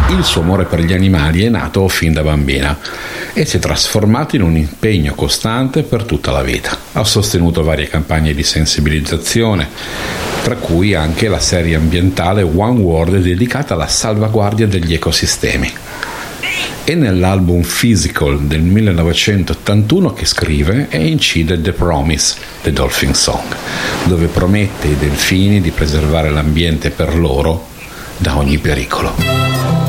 Il suo amore per gli animali è nato fin da bambina e si è trasformato in un impegno costante per tutta la vita. Ha sostenuto varie campagne di sensibilizzazione, tra cui anche la serie ambientale One World dedicata alla salvaguardia degli ecosistemi. È nell'album Physical del 1981 che scrive e incide The Promise, The Dolphin Song, dove promette ai delfini di preservare l'ambiente per loro da ogni pericolo.